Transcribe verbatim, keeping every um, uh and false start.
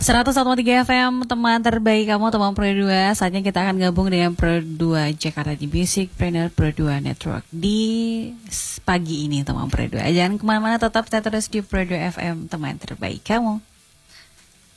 seratus satu koma tiga F M, teman terbaik kamu, teman Pro dua. Saatnya kita akan gabung dengan Pro dua Jakarta di Music Trainer Pro dua Network di pagi ini, teman Pro dua. Jangan kemana-mana, tetap stay terus di Pro dua F M, teman terbaik kamu.